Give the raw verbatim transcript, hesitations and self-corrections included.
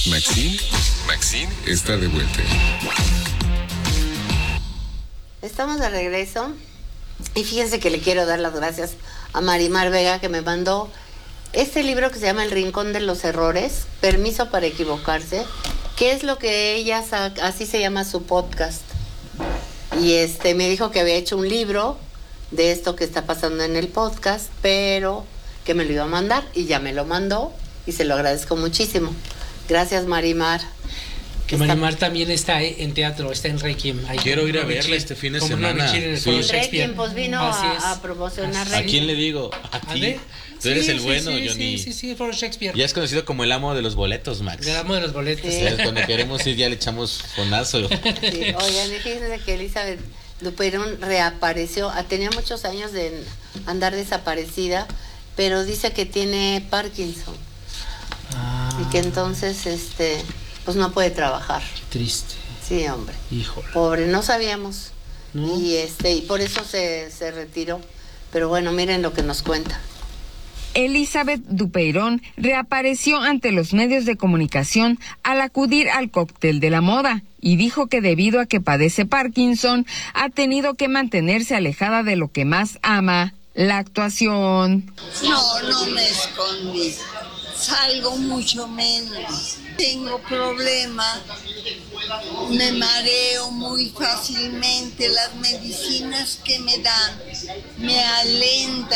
Maxine, Maxine está de vuelta. Estamos de regreso y fíjense que le quiero dar las gracias a Marimar Vega, que me mandó este libro que se llama El Rincón de los Errores, Permiso para Equivocarse, que es lo que ella, así se llama su podcast. Y este me dijo que había hecho un libro de esto que está pasando en el podcast, pero que me lo iba a mandar y ya me lo mandó y se lo agradezco muchísimo. Gracias, Marimar. Que Marimar también está en teatro, está en Requiem. Ahí Quiero ir a verla este fin de semana. En sí. Requiem, pues vino a, a promocionar Requiem. ¿A quién le digo? A ti. Tú eres sí, el bueno, sí, Johnny. Sí, sí, sí, Foro Shakespeare. Ya es conocido como el amo de los boletos, Max. El amo de los boletos. Sí. Cuando queremos ir ya le echamos fonazo. Sí. Oigan, fíjense que Elizabeth Duperón reapareció. Tenía muchos años de andar desaparecida, pero dice que tiene Parkinson. Ah. Y que entonces, este, pues no puede trabajar. Triste. Sí, hombre. Híjole. Pobre, no sabíamos. ¿No? Y este, y por eso se, se retiró. Pero bueno, miren lo que nos cuenta. Elizabeth Duperón reapareció ante los medios de comunicación al acudir al cóctel de la moda y dijo que debido a que padece Parkinson ha tenido que mantenerse alejada de lo que más ama, la actuación. No, no me escondí. Salgo mucho menos. Tengo problemas. Me mareo muy fácilmente. Las medicinas que me dan me alentan.